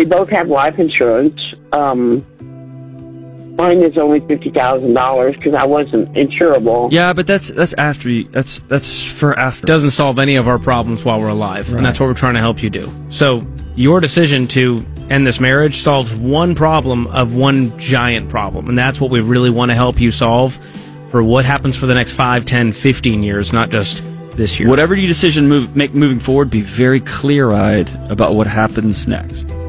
We both have life insurance. Mine is only $50,000 because I wasn't insurable. Yeah, but that's after you. That's for after. Doesn't solve any of our problems while we're alive, Right. and that's what we're trying to help you do. So your decision to end this marriage solves one problem of one giant problem, and that's what we really want to help you solve for what happens for the next 5, 10, 15 years, not just this year. Whatever your decision make moving forward, be very clear-eyed about what happens next.